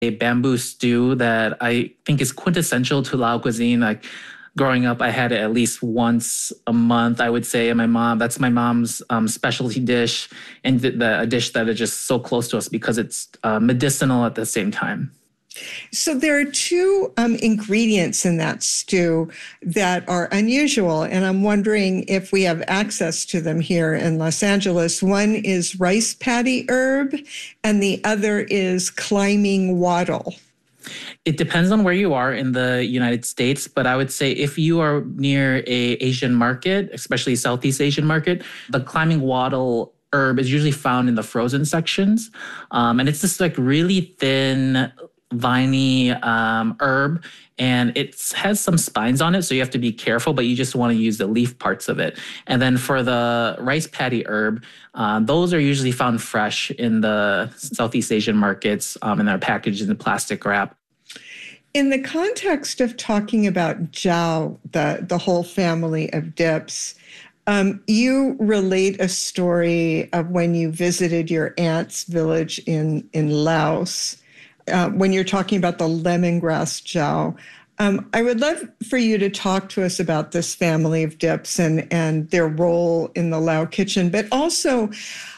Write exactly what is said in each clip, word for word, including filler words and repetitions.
a bamboo stew that I think is quintessential to Lao cuisine. Like growing up, I had it at least once a month, I would say. And my mom, that's my mom's um, specialty dish, and the, the, a dish that is just so close to us because it's uh, medicinal at the same time. So there are two um, ingredients in that stew that are unusual, and I'm wondering if we have access to them here in Los Angeles. One is rice paddy herb, and the other is climbing wattle. It depends on where you are in the United States, but I would say if you are near a Asian market, especially Southeast Asian market, the climbing wattle herb is usually found in the frozen sections. Um, and it's just like really thin, viney um, herb, and it has some spines on it, so you have to be careful, but you just want to use the leaf parts of it. And then for the rice paddy herb, uh, those are usually found fresh in the Southeast Asian markets, um, and they're packaged in plastic wrap. In the context of talking about jiao, the, the whole family of dips, um, you relate a story of when you visited your aunt's village in, in Laos. Uh, when you're talking about the lemongrass jiao. Um, I would love for you to talk to us about this family of dips and, and their role in the Lao kitchen. But also,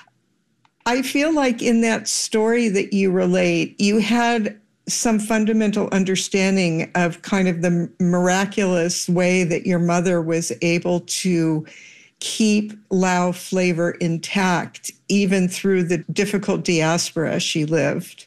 I feel like in that story that you relate, you had some fundamental understanding of kind of the miraculous way that your mother was able to keep Lao flavor intact, even through the difficult diaspora she lived.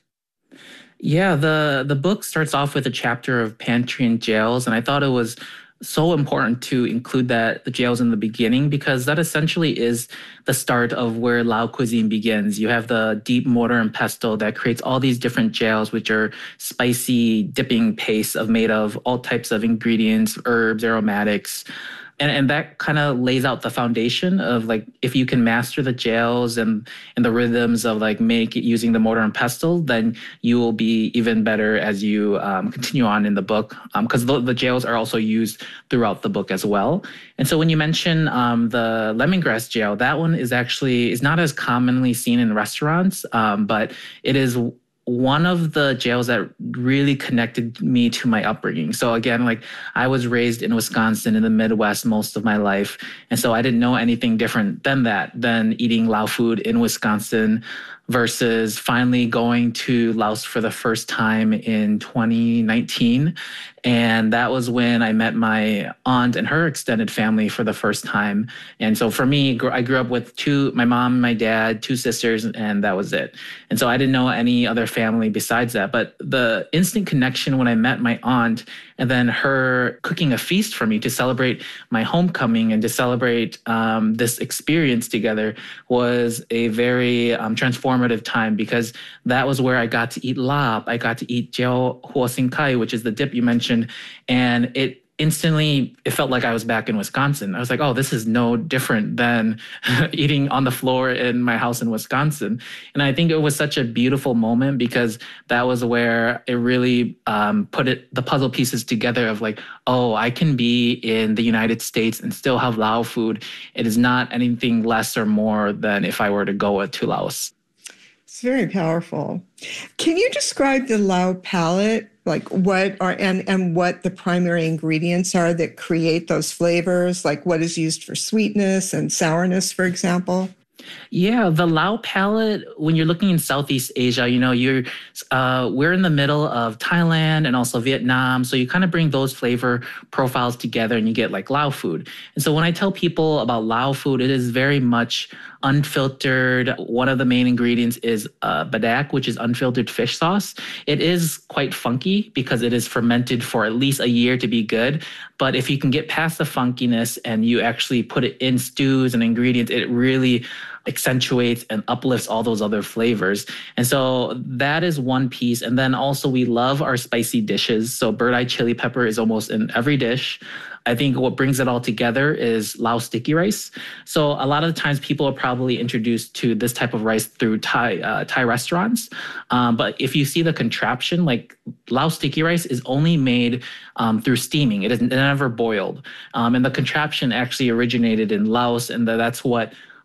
Yeah, the the book starts off with a chapter of pantry and jails, and I thought it was so important to include that the jails in the beginning because that essentially is the start of where Lao cuisine begins. You have the deep mortar and pestle that creates all these different jails, which are spicy dipping pastes of made of all types of ingredients, herbs, aromatics. And, and that kind of lays out the foundation of like, if you can master the jails and, and the rhythms of like make it using the mortar and pestle, then you will be even better as you um, continue on in the book. Because um, the, the jails are also used throughout the book as well. And so when you mention um, the lemongrass jail, that one is actually is not as commonly seen in restaurants, um, but it is one of the jails that really connected me to my upbringing. So again, like I was raised in Wisconsin in the Midwest most of my life. And so I didn't know anything different than that, than eating Lao food in Wisconsin versus finally going to Laos for the first time in twenty nineteen. And that was when I met my aunt and her extended family for the first time. And so for me, I grew up with two, my mom, my dad, two sisters, and that was it. And so I didn't know any other family besides that. But the instant connection when I met my aunt and then her cooking a feast for me to celebrate my homecoming and to celebrate um, this experience together was a very um, transformative time because that was where I got to eat lap. I got to eat jiao huo xing kai, which is the dip you mentioned. And it instantly, it felt like I was back in Wisconsin. I was like, oh, this is no different than eating on the floor in my house in Wisconsin. And I think it was such a beautiful moment because that was where it really um, put it the puzzle pieces together of like, oh, I can be in the United States and still have Lao food. It is not anything less or more than if I were to go to Laos. It's very powerful. Can you describe the Lao palate? Like what are and, and what the primary ingredients are that create those flavors? Like what is used for sweetness and sourness, for example? Yeah, the Lao palate, when you're looking in Southeast Asia, you know, you're uh, we're in the middle of Thailand and also Vietnam. So you kind of bring those flavor profiles together and you get like Lao food. And so when I tell people about Lao food, it is very much unfiltered. One of the main ingredients is uh, badak, which is unfiltered fish sauce. It is quite funky because it is fermented for at least a year to be good. But if you can get past the funkiness and you actually put it in stews and ingredients, it really accentuates and uplifts all those other flavors. And so that is one piece. And then also we love our spicy dishes. So bird-eye chili pepper is almost in every dish. I think what brings it all together is Lao sticky rice. So a lot of the times people are probably introduced to this type of rice through Thai uh, Thai restaurants. Um, but if you see the contraption, like Lao sticky rice is only made um, through steaming. It is never boiled. Um, and the contraption actually originated in Laos, and that's what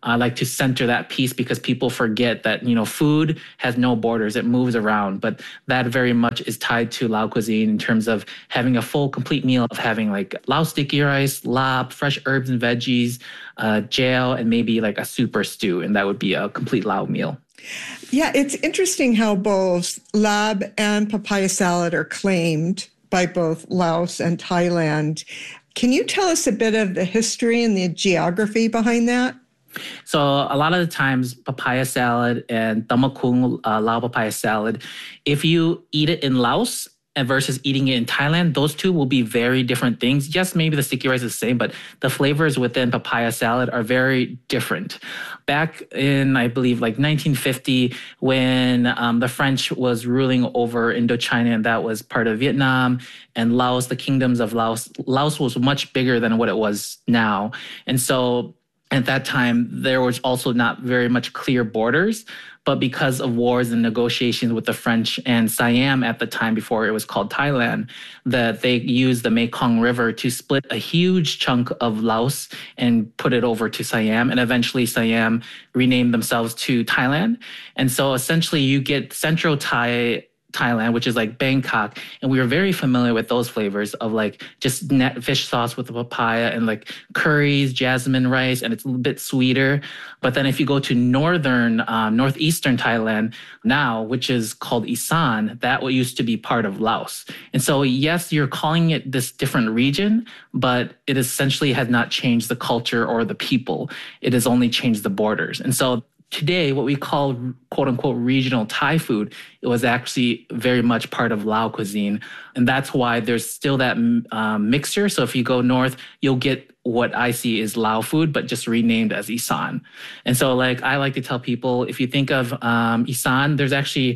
I like to center that piece because people forget that, you know, food has no borders. It moves around. But that very much is tied to Lao cuisine in terms of having a full, complete meal of having like Lao sticky rice, lap, fresh herbs and veggies, uh, jail, and maybe like a soup or stew. And that would be a complete Lao meal. Yeah, it's interesting how both lab and papaya salad are claimed by both Laos and Thailand. Can you tell us a bit of the history and the geography behind that? So a lot of the times, papaya salad and tamakung, uh, Lao papaya salad, if you eat it in Laos and versus eating it in Thailand, those two will be very different things. Yes, maybe the sticky rice is the same, but the flavors within papaya salad are very different. Back in, I believe, like nineteen fifty, when um, the French was ruling over Indochina, and that was part of Vietnam and Laos, the kingdoms of Laos, Laos was much bigger than what it was now. And so at that time, there was also not very much clear borders, but because of wars and negotiations with the French and Siam at the time before it was called Thailand, that they used the Mekong River to split a huge chunk of Laos and put it over to Siam. And eventually Siam renamed themselves to Thailand. And so essentially you get Central Thai Thailand, which is like Bangkok. And we were very familiar with those flavors of like just net fish sauce with the papaya and like curries, jasmine rice, and it's a little bit sweeter. But then if you go to northern, uh, northeastern Thailand now, which is called Isan, that what used to be part of Laos. And so, yes, you're calling it this different region, but it essentially has not changed the culture or the people. It has only changed the borders. And so today, what we call quote unquote regional Thai food, it was actually very much part of Lao cuisine. And that's why there's still that um, mixture. So if you go north, you'll get what I see is Lao food, but just renamed as Isan. And so like I like to tell people, if you think of um, Isan, there's actually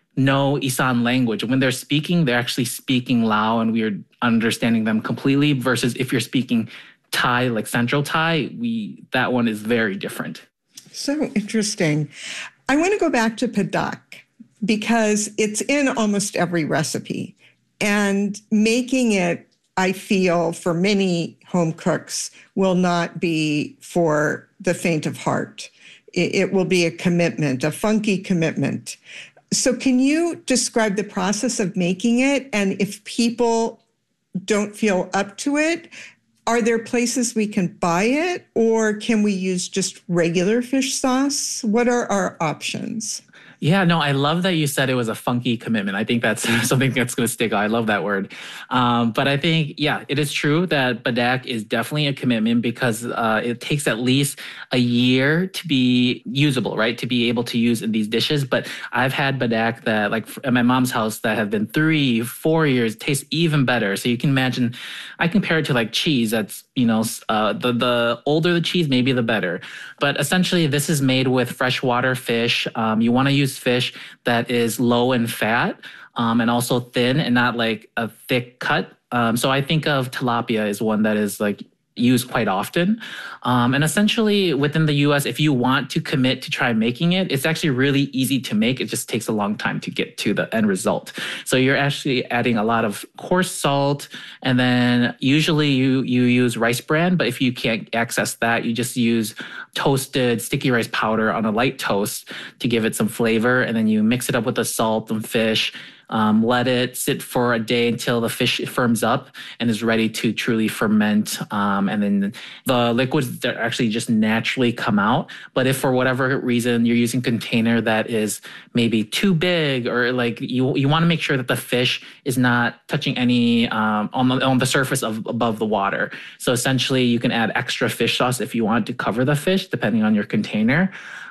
no Isan language. When they're speaking, they're actually speaking Lao and we're understanding them completely versus if you're speaking Thai, like Central Thai, we that one is very different. So interesting. I want to go back to padak because it's in almost every recipe. And making it, I feel, for many home cooks will not be for the faint of heart. It, it will be a commitment, a funky commitment. So can you describe the process of making it? And if people don't feel up to it, are there places we can buy it, or can we use just regular fish sauce? What are our options? Yeah, no, I love that you said it was a funky commitment. I think that's something that's going to stick out. I love that word. Um, but I think, yeah, it is true that badak is definitely a commitment because uh, it takes at least a year to be usable, right? To be able to use in these dishes. But I've had badak that, like at my mom's house, that have been three, four years, taste even better. So you can imagine, I compare it to like cheese. That's, you know, uh, the, the older the cheese, maybe the better. But essentially, this is made with freshwater fish. Um, you want to use fish that is low in fat um, and also thin and not like a thick cut. Um, so I think of tilapia as one that is like used quite often. Um, and essentially within the U S, if you want to commit to try making it, it's actually really easy to make. It just takes a long time to get to the end result. So you're actually adding a lot of coarse salt, and then usually you, you use rice bran, but if you can't access that, you just use toasted sticky rice powder on a light toast to give it some flavor. And then you mix it up with the salt and fish. Um, let it sit for a day until the fish firms up and is ready to truly ferment. Um, and then the liquids that actually just naturally come out. But if for whatever reason you're using a container that is maybe too big, or like you you want to make sure that the fish is not touching any um, on, the, on the surface of above the water. So essentially you can add extra fish sauce if you want to cover the fish, depending on your container.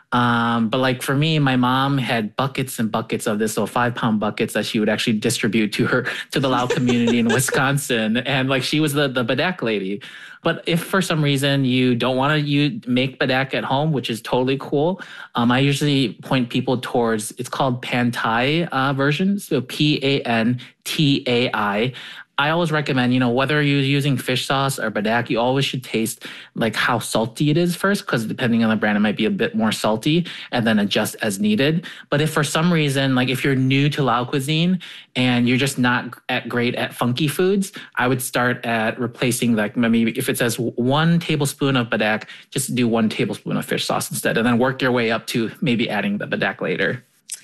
Um, but like for me, my mom had buckets and buckets of this, so five pound buckets that she would actually distribute to her, to the Lao community in Wisconsin. And like, she was the, the badak lady. But if for some reason you don't want to you make badak at home, which is totally cool, um, I usually point people towards, it's called Pan Thai uh, version. So P A N T A I. I always recommend, you know, whether you're using fish sauce or badak, you always should taste like how salty it is first, because depending on the brand, it might be a bit more salty, and then adjust as needed. But if for some reason, like if you're new to Lao cuisine and you're just not at great at funky foods, I would start at replacing, like, maybe if it says one tablespoon of badak, just do one tablespoon of fish sauce instead, and then work your way up to maybe adding the badak later.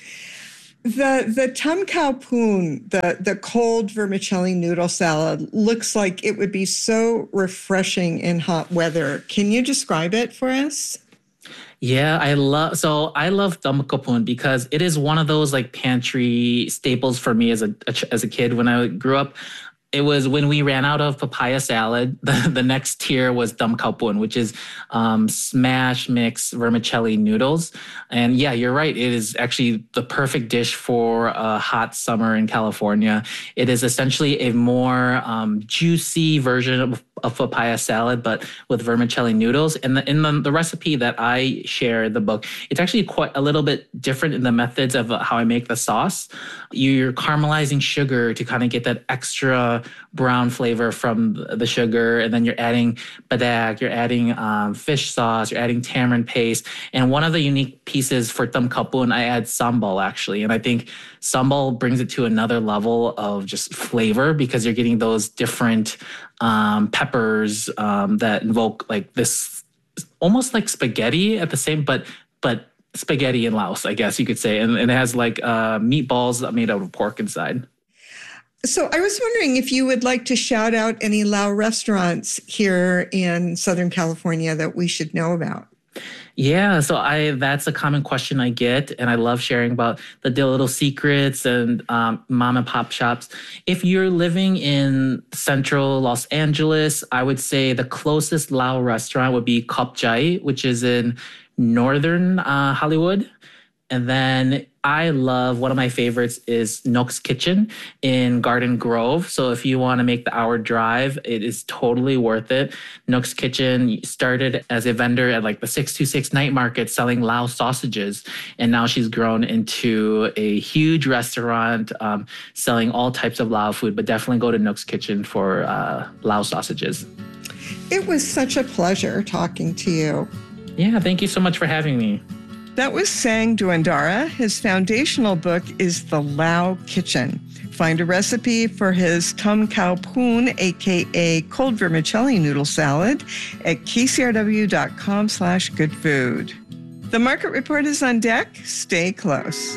The the Tom Khao Poon, the, the cold vermicelli noodle salad, looks like it would be so refreshing in hot weather. Can you describe it for us? Yeah, I love, so I love Tom Khao Poon because it is one of those like pantry staples for me as a, as a kid when I grew up. It was when we ran out of papaya salad, the, the next tier was Tom Khao Poon, which is um, smash mix vermicelli noodles. And yeah, you're right. It is actually the perfect dish for a hot summer in California. It is essentially a more um, juicy version of, of papaya salad, but with vermicelli noodles. And the, in the, the recipe that I share in the book, it's actually quite a little bit different in the methods of how I make the sauce. You're caramelizing sugar to kind of get that extra brown flavor from the sugar, and then you're adding badak, you're adding um, fish sauce, you're adding tamarind paste, and one of the unique pieces for Tom Khao Poon, I add sambal actually, and I think sambal brings it to another level of just flavor because you're getting those different um, peppers um, that invoke like this almost like spaghetti at the same, but but spaghetti in Laos, I guess you could say, and, and it has like uh, meatballs made out of pork inside. So I was wondering if you would like to shout out any Lao restaurants here in Southern California that we should know about. Yeah, so I that's a common question I get, and I love sharing about the little secrets and um, mom and pop shops. If you're living in central Los Angeles, I would say the closest Lao restaurant would be Kop Chai, which is in northern uh, Hollywood. And then I love, one of my favorites is Nook's Kitchen in Garden Grove. So if you want to make the hour drive, it is totally worth it. Nook's Kitchen started as a vendor at like the six two six night market selling Lao sausages. And now she's grown into a huge restaurant um, selling all types of Lao food, but definitely go to Nook's Kitchen for uh, Lao sausages. It was such a pleasure talking to you. Yeah, thank you so much for having me. That was Sang Duandara. His foundational book is The Lao Kitchen. Find a recipe for his Tom Khao Poon, a k a cold vermicelli noodle salad, at k c r w dot com slash good food. The Market Report is on deck. Stay close.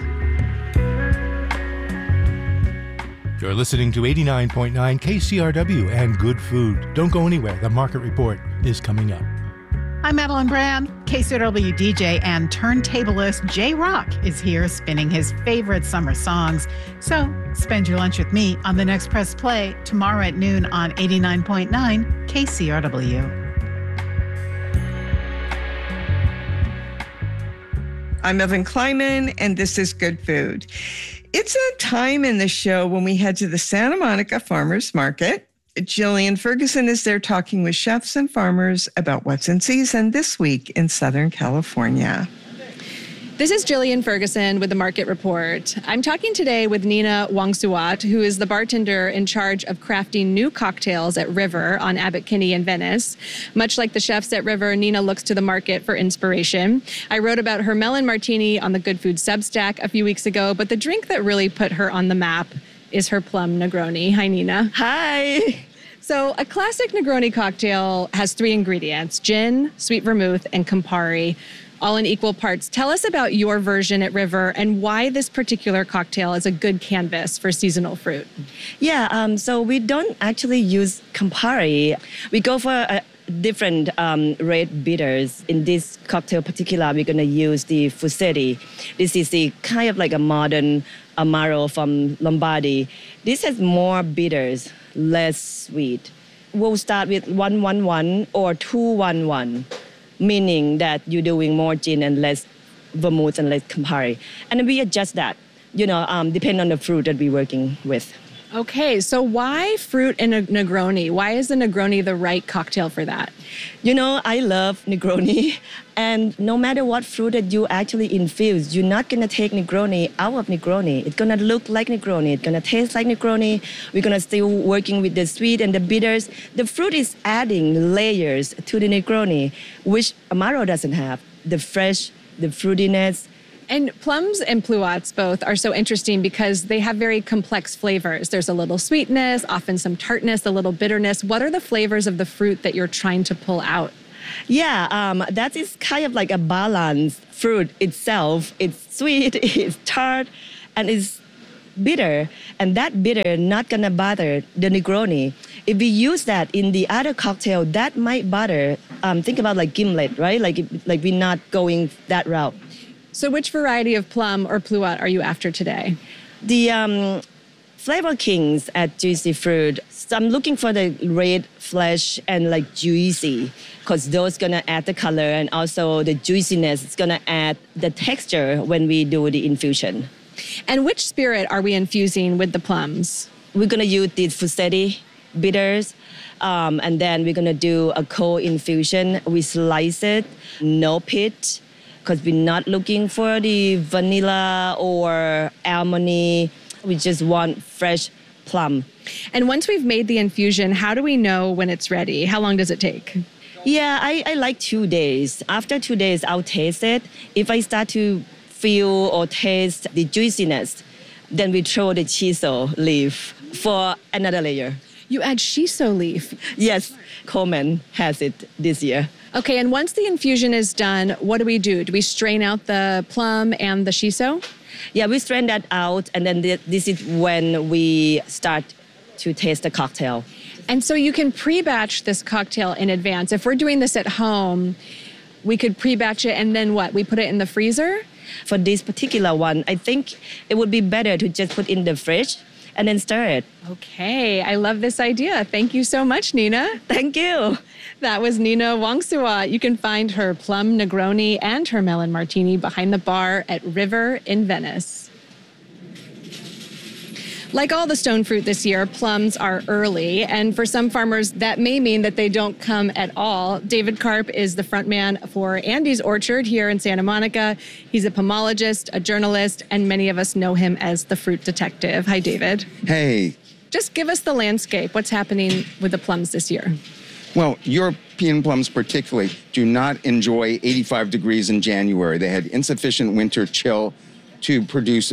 You're listening to eighty-nine point nine K C R W and Good Food. Don't go anywhere. The Market Report is coming up. I'm Madeline Brand. K C R W D J and turntablist Jay Rock is here spinning his favorite summer songs. So spend your lunch with me on the next Press Play tomorrow at noon on eighty-nine point nine K C R W. I'm Evan Kleiman, and this is Good Food. It's a time in the show when we head to the Santa Monica Farmers Market. Jillian Ferguson is there talking with chefs and farmers about what's in season this week in Southern California. This is Jillian Ferguson with the Market Report. I'm talking today with Nina Wongsuwat, who is the bartender in charge of crafting new cocktails at River on Abbot Kinney in Venice. Much like the chefs at River, Nina looks to the market for inspiration. I wrote about her melon martini on the Good Food Substack a few weeks ago, but the drink that really put her on the map is her plum Negroni. Hi, Nina. Hi. So a classic Negroni cocktail has three ingredients: gin, sweet vermouth, and Campari, all in equal parts. Tell us about your version at River and why this particular cocktail is a good canvas for seasonal fruit. Yeah, um, so we don't actually use Campari. We go for a different um, red bitters. In this cocktail particular, we're going to use the Fusetti. This is the kind of like a modern Amaro from Lombardy. This has more bitters, less sweet. We'll start with one one one or two one one, meaning that you're doing more gin and less vermouth and less Campari. And we adjust that, you know, um, depending on the fruit that we're working with. Okay, so why fruit in a Negroni? Why is the Negroni the right cocktail for that? You know, I love Negroni. And no matter what fruit that you actually infuse, you're not going to take Negroni out of Negroni. It's going to look like Negroni. It's going to taste like Negroni. We're going to still working with the sweet and the bitters. The fruit is adding layers to the Negroni, which Amaro doesn't have. The fresh, the fruitiness. And plums and pluots both are so interesting because they have very complex flavors. There's a little sweetness, often some tartness, a little bitterness. What are the flavors of the fruit that you're trying to pull out? Yeah, um, that is kind of like a balanced fruit itself. It's sweet, it's tart, and it's bitter. And that bitter not gonna bother the Negroni. If we use that in the other cocktail, that might bother. Um, think about like gimlet, right? Like, like we're not going that route. So which variety of plum or pluot are you after today? The um, Flavor Kings at Juicy Fruit. So I'm looking for the red flesh and like juicy, because those gonna add the color and also the juiciness. It's gonna add the texture when we do the infusion. And which spirit are we infusing with the plums? We're gonna use the Fusetti bitters, um, and then we're gonna do a cold infusion. We slice it, no pit, because we're not looking for the vanilla or almondy. We just want fresh plum. And once we've made the infusion, how do we know when it's ready? How long does it take? Yeah, I, I like two days. After two days, I'll taste it. If I start to feel or taste the juiciness, then we throw the shiso leaf for another layer. You add shiso leaf? Yes, Coleman has it this year. Okay, and once the infusion is done, what do we do? Do we strain out the plum and the shiso? Yeah, we strain that out, and then th- this is when we start to taste the cocktail. And so you can pre-batch this cocktail in advance. If we're doing this at home, we could pre-batch it, and then what? We put it in the freezer? For this particular one, I think it would be better to just put in the fridge and then stir it. Okay, I love this idea. Thank you so much, Nina. Thank you. That was Nina Wongsuwat. You can find her plum Negroni and her melon martini behind the bar at River in Venice. Like all the stone fruit this year, plums are early, and for some farmers, that may mean that they don't come at all. David Karp is the frontman for Andy's Orchard here in Santa Monica. He's a pomologist, a journalist, and many of us know him as the fruit detective. Hi, David. Hey. Just give us the landscape. What's happening with the plums this year? Well, European plums particularly do not enjoy eighty-five degrees in January. They had insufficient winter chill to produce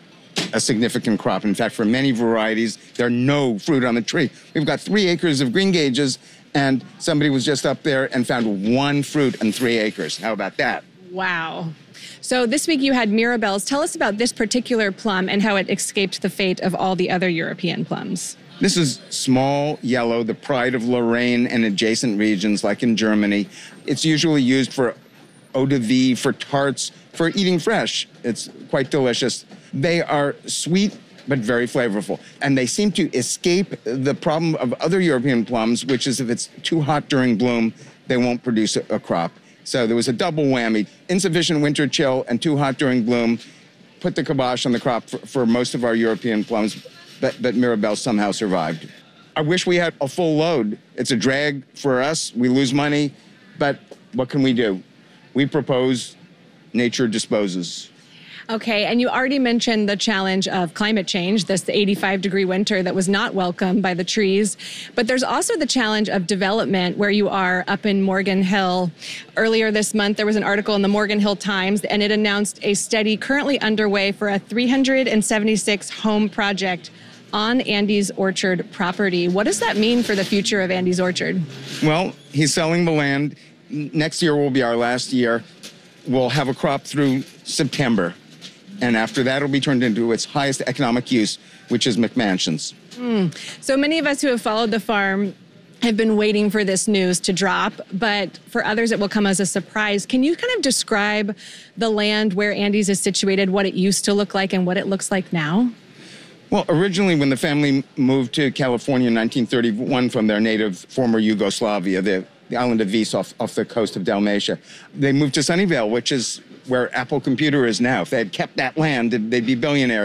a significant crop. In fact, for many varieties, there are no fruit on the tree. We've got three acres of green gages, and somebody was just up there and found one fruit on three acres. How about that? Wow. So this week you had Mirabelles. Tell us about this particular plum and how it escaped the fate of all the other European plums. This is small yellow, the pride of Lorraine and adjacent regions, like in Germany. It's usually used for eau de vie, for tarts, for eating fresh. It's quite delicious. They are sweet, but very flavorful. And they seem to escape the problem of other European plums, which is if it's too hot during bloom, they won't produce a, a crop. So there was a double whammy. Insufficient winter chill and too hot during bloom put the kibosh on the crop for, for most of our European plums, but, but Mirabelle somehow survived. I wish we had a full load. It's a drag for us. We lose money, but what can we do? We propose, nature disposes. Okay, and you already mentioned the challenge of climate change, this eighty-five degree winter that was not welcomed by the trees. But there's also the challenge of development where you are up in Morgan Hill. Earlier this month, there was an article in the Morgan Hill Times, and it announced a study currently underway for a three hundred seventy-six home project on Andy's Orchard property. What does that mean for the future of Andy's Orchard? Well, he's selling the land. Next year will be our last year. We'll have a crop through September. And after that, it'll be turned into its highest economic use, which is McMansions. Mm. So many of us who have followed the farm have been waiting for this news to drop, but for others, it will come as a surprise. Can you kind of describe the land where Andy's is situated, what it used to look like and what it looks like now? Well, originally, when the family moved to California in nineteen thirty-one from their native former Yugoslavia, the, the island of Vis off, off the coast of Dalmatia, they moved to Sunnyvale, which is where Apple Computer is now. If they had kept that land, they'd be billionaires.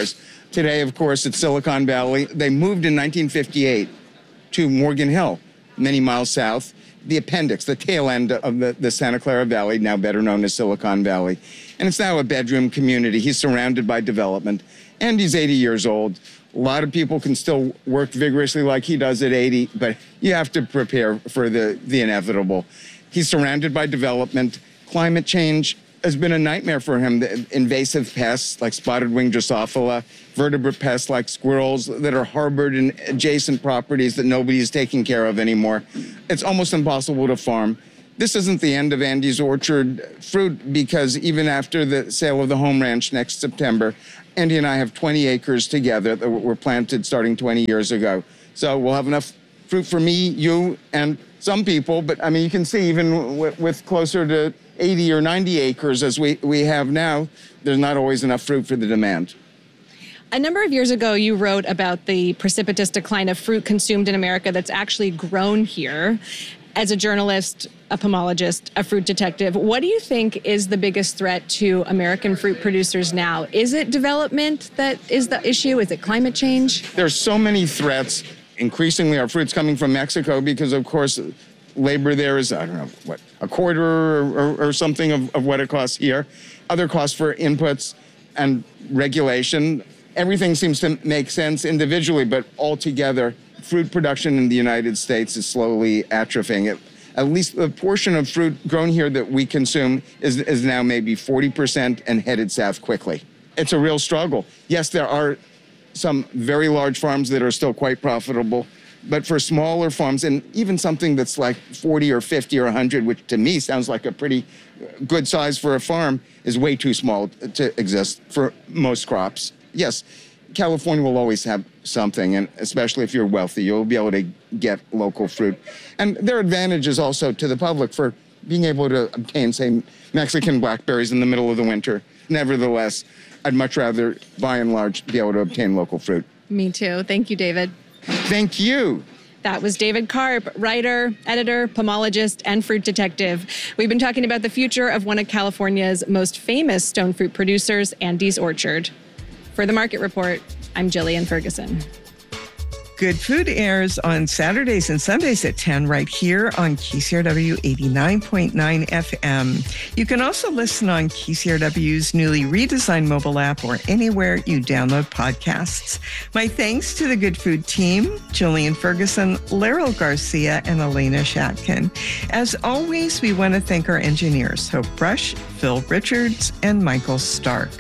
Today, of course, it's Silicon Valley. They moved in nineteen fifty-eight to Morgan Hill, many miles south, the appendix, the tail end of the, the Santa Clara Valley, now better known as Silicon Valley. And it's now a bedroom community. He's surrounded by development, and he's eighty years old. A lot of people can still work vigorously like he does at eighty, but you have to prepare for the, the inevitable. He's surrounded by development. Climate change has been a nightmare for him. The invasive pests like spotted wing Drosophila, vertebrate pests like squirrels that are harbored in adjacent properties that nobody is taking care of anymore. It's almost impossible to farm. This isn't the end of Andy's orchard fruit, because even after the sale of the home ranch next September, Andy and I have twenty acres together that were planted starting twenty years ago. So we'll have enough fruit for me, you, and some people. But I mean, you can see even with, with closer to eighty or ninety acres as we, we have now, there's not always enough fruit for the demand. A number of years ago, you wrote about the precipitous decline of fruit consumed in America that's actually grown here. As a journalist, a pomologist, a fruit detective, what do you think is the biggest threat to American fruit producers now? Is it development that is the issue? Is it climate change? There's so many threats. Increasingly, our fruit's coming from Mexico because, of course, labor there is, I don't know, what, a quarter or, or, or something of, of what it costs here. Other costs for inputs and regulation. Everything seems to make sense individually, but altogether, fruit production in the United States is slowly atrophying. It, at least the portion of fruit grown here that we consume is, is now maybe forty percent and headed south quickly. It's a real struggle. Yes, there are some very large farms that are still quite profitable, but for smaller farms, and even something that's like forty or fifty or one hundred, which to me sounds like a pretty good size for a farm, is way too small to exist for most crops. Yes, California will always have something, and especially if you're wealthy, you'll be able to get local fruit. And there are advantages also to the public for being able to obtain, say, Mexican blackberries in the middle of the winter. Nevertheless, I'd much rather, by and large, be able to obtain local fruit. Me too. Thank you, David. Thank you. That was David Karp, writer, editor, pomologist, and fruit detective. We've been talking about the future of one of California's most famous stone fruit producers, Andy's Orchard. For the Market Report, I'm Jillian Ferguson. Good Food airs on Saturdays and Sundays at ten right here on K C R W eighty-nine point nine F M. You can also listen on K C R W's newly redesigned mobile app or anywhere you download podcasts. My thanks to the Good Food team, Jillian Ferguson, Laryl Garcia, and Elena Shatkin. As always, we want to thank our engineers, Hope Brush, Phil Richards, and Michael Stark.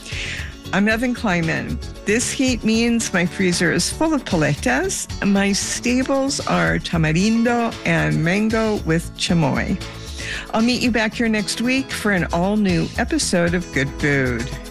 I'm Evan Kleiman. This heat means my freezer is full of paletas. My staples are tamarindo and mango with chamoy. I'll meet you back here next week for an all-new episode of Good Food.